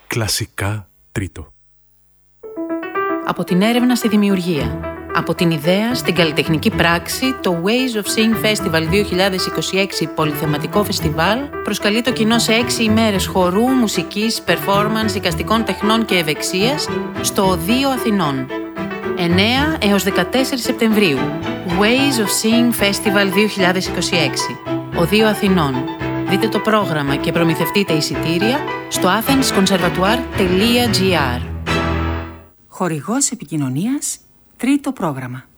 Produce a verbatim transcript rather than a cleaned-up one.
Κλασικά τρίτο. Από την έρευνα στη δημιουργία, από την ιδέα στην καλλιτεχνική πράξη, το Ways of Seeing Festival δύο χιλιάδες είκοσι έξι πολυθεματικό φεστιβάλ προσκαλεί το κοινό σε έξι ημέρες χορού, μουσικής, performance, εικαστικών τεχνών και ευεξίας στο Οδείο Αθηνών. εννέα έως δεκατέσσερις Σεπτεμβρίου. Ways of Seeing Festival δύο χιλιάδες είκοσι έξι. Οδείο Αθηνών. Δείτε το πρόγραμμα και προμηθευτείτε εισιτήρια στο athens conservatoire τελεία gr. Χορηγός επικοινωνίας, τρίτο πρόγραμμα.